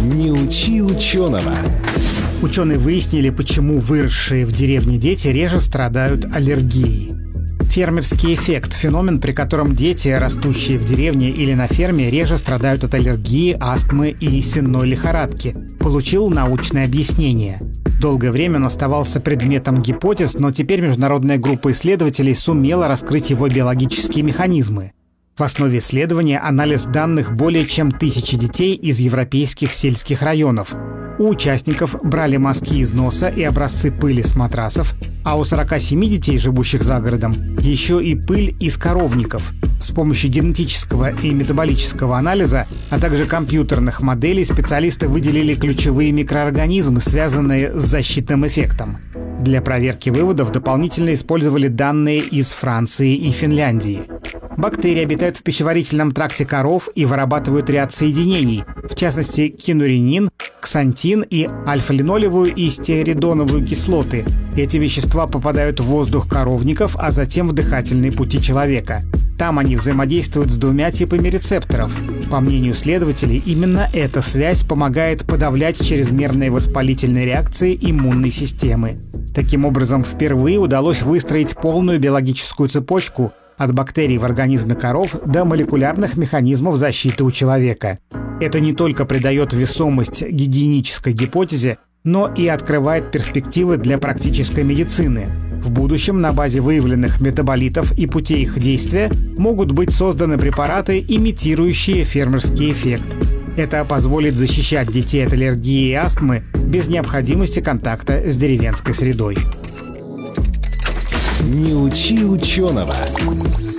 Не учи ученого. Ученые выяснили, почему выросшие в деревне дети реже страдают аллергией. Фермерский эффект – феномен, при котором дети, растущие в деревне или на ферме, реже страдают от аллергии, астмы и сенной лихорадки, получил научное объяснение. Долгое время он оставался предметом гипотез, но теперь международная группа исследователей сумела раскрыть его биологические механизмы. В основе исследования анализ данных более чем 1000 детей из европейских сельских районов. У участников брали мазки из носа и образцы пыли с матрасов, а у 47 детей, живущих за городом, еще и пыль из коровников. С помощью генетического и метаболического анализа, а также компьютерных моделей специалисты выделили ключевые микроорганизмы, связанные с защитным эффектом. Для проверки выводов дополнительно использовали данные из Франции и Финляндии. Бактерии обитают в пищеварительном тракте коров и вырабатывают ряд соединений, в частности кинуринин, ксантин и альфа-линолевую и стеаридоновую кислоты. Эти вещества попадают в воздух коровников, а затем в дыхательные пути человека. Там они взаимодействуют с двумя типами рецепторов. По мнению исследователей, именно эта связь помогает подавлять чрезмерные воспалительные реакции иммунной системы. Таким образом, впервые удалось выстроить полную биологическую цепочку от бактерий в организме коров до молекулярных механизмов защиты у человека. Это не только придает весомость гигиенической гипотезе, но и открывает перспективы для практической медицины. В будущем на базе выявленных метаболитов и путей их действия могут быть созданы препараты, имитирующие фермерский эффект. Это позволит защищать детей от аллергии и астмы без необходимости контакта с деревенской средой. Не учи ученого.